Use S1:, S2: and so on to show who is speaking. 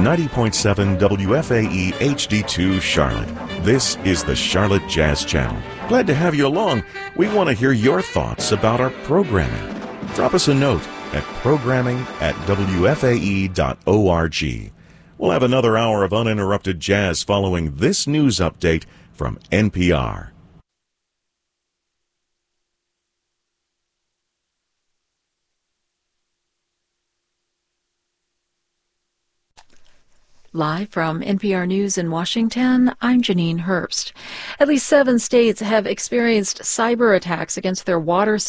S1: 90.7 WFAE HD2 Charlotte. This is the Charlotte Jazz Channel. Glad to have you along. We want to hear your thoughts about our programming. Drop us a note at programming@wfae.org. We'll have another hour of uninterrupted jazz following this news update from NPR.
S2: Live from NPR News in Washington, I'm Janine Herbst. At least 7 states have experienced cyber attacks against their water systems